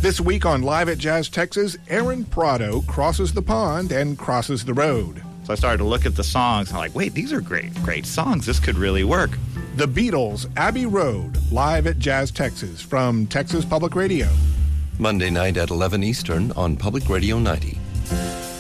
This week on Live at Jazz Texas, Aaron Prado crosses the pond and crosses the road. So I started to look at the songs, and I'm like, wait, these are great songs. This could really work. The Beatles, Abbey Road, live at Jazz Texas from Texas Public Radio. Monday night at 11 Eastern on Public Radio 90.